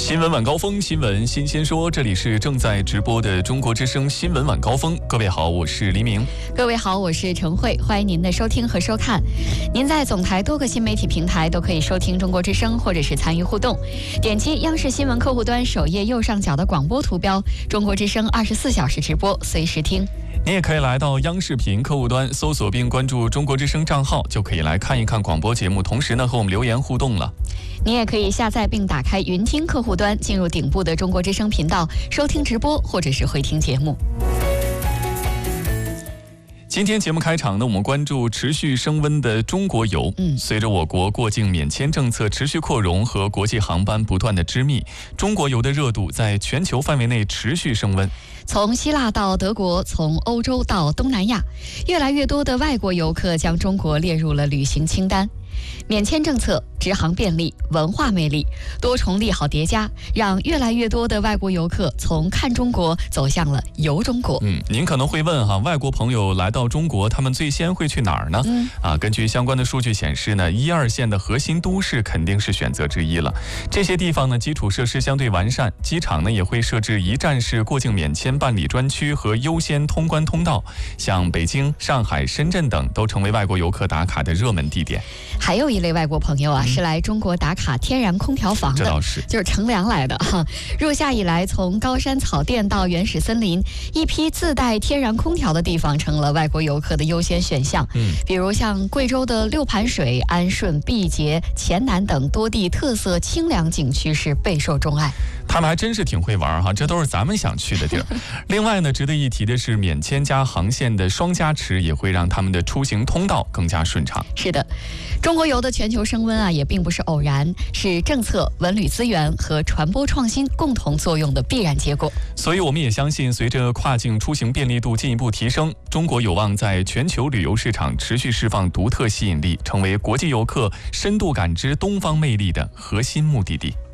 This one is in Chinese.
新闻晚高峰，新闻新鲜说，这里是正在直播的中国之声新闻晚高峰。各位好，我是黎明。 各位好，我是陈慧，欢迎您的收听和收看。您在总台多个新媒体平台都可以收听中国之声，或者是参与互动。点击央视新闻客户端首页右上角的广播图标，中国之声24小时直播，随时听。 你也可以来到央视频客户端搜索并关注中国之声账号，就可以来看一看广播节目，同时呢和我们留言互动了。 你也可以下载并打开云听客户端，进入顶部的中国之声频道收听直播或者是回听节目。 今天节目开场呢，我们关注持续升温的中国游。随着我国过境免签政策持续扩容和国际航班不断的织密，中国游的热度在全球范围内持续升温。 从希腊到德国，从欧洲到东南亚，越来越多的外国游客将中国列入了旅行清单。免签政策、直航便利、文化魅力，多重利好叠加，让越来越多的外国游客从看中国走向了游中国。 您可能会问哈，外国朋友来到中国，他们最先会去哪儿呢？根据相关的数据显示呢，1、2线的核心都市肯定是选择之一了。这些地方呢，基础设施相对完善，机场呢也会设置一站式过境免签办理专区和优先通关通道，像北京、上海、深圳等都成为外国游客打卡的热门地点。 还有一类外国朋友啊，是来中国打卡天然空调房的， 这倒是， 就是乘凉来的哈。入夏以来，从高山草甸到原始森林，一批自带天然空调的地方成了外国游客的优先选项。比如像贵州的六盘水、安顺、毕节、黔南等多地特色清凉景区是备受钟爱。 他们还真是挺会玩哈，这都是咱们想去的地儿。另外呢，值得一提的是，免签加航线的双加持也会让他们的出行通道更加顺畅。 是的，中国游的全球升温啊，也并不是偶然，是政策、文旅资源和传播创新共同作用的必然结果。 所以我们也相信，随着跨境出行便利度进一步提升，中国有望在全球旅游市场持续释放独特吸引力，成为国际游客深度感知东方魅力的核心目的地。